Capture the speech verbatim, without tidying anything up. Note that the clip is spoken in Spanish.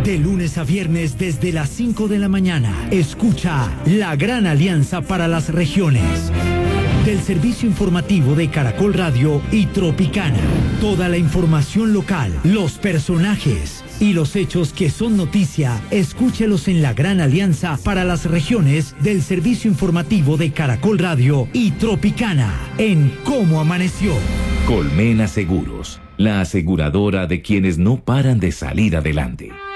De lunes a viernes desde las cinco de la mañana. Escucha La Gran Alianza para las Regiones. Del servicio informativo de Caracol Radio y Tropicana. Toda la información local, los personajes y los hechos que son noticia, escúchelos en La Gran Alianza para las Regiones del servicio informativo de Caracol Radio y Tropicana en Cómo Amaneció. Colmena Seguros, la aseguradora de quienes no paran de salir adelante.